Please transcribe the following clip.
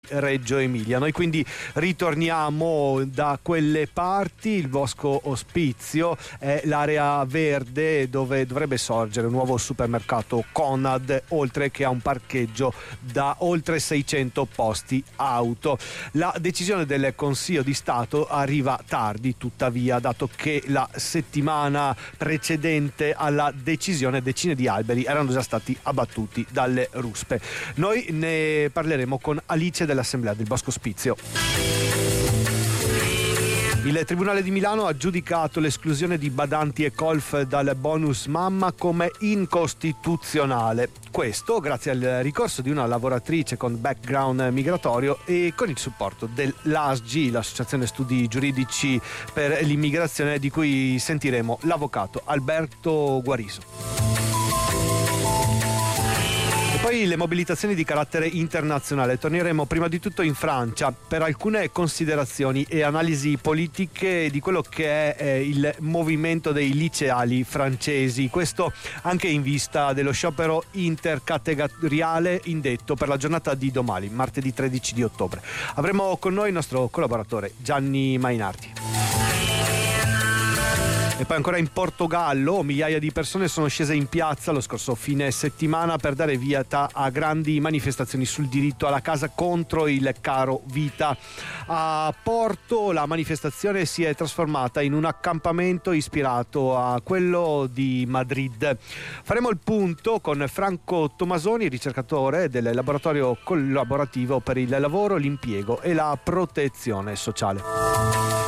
Reggio Emilia. Noi quindi ritorniamo da quelle parti. Il Bosco Ospizio è l'area verde dove dovrebbe sorgere un nuovo supermercato Conad, oltre che a un parcheggio da oltre 600 posti auto. La decisione del Consiglio di Stato arriva tardi, tuttavia, dato che la settimana precedente alla decisione decine di alberi erano già stati abbattuti dalle ruspe. Noi ne parleremo con Alice dell'Assemblea del Bosco Ospizio. Il Tribunale di Milano ha giudicato l'esclusione di badanti e colf dal bonus mamma come incostituzionale. Questo grazie al ricorso di una lavoratrice con background migratorio e con il supporto dell'ASGI, l'Associazione Studi Giuridici per l'Immigrazione, di cui sentiremo l'avvocato Alberto Guariso. Poi le mobilitazioni di carattere internazionale. Torneremo prima di tutto in Francia per alcune considerazioni e analisi politiche di quello che è il movimento dei liceali francesi. Questo anche in vista dello sciopero intercategoriale indetto per la giornata di domani, martedì 13 di ottobre. Avremo con noi il nostro collaboratore Gianni Mainardi. E poi ancora in Portogallo migliaia di persone sono scese in piazza lo scorso fine settimana per dare viata a grandi manifestazioni sul diritto alla casa contro il caro vita. A Porto la manifestazione si è trasformata in un accampamento ispirato a quello di Madrid. Faremo il punto con Franco Tomasoni, ricercatore del laboratorio collaborativo per il lavoro, l'impiego e la protezione sociale.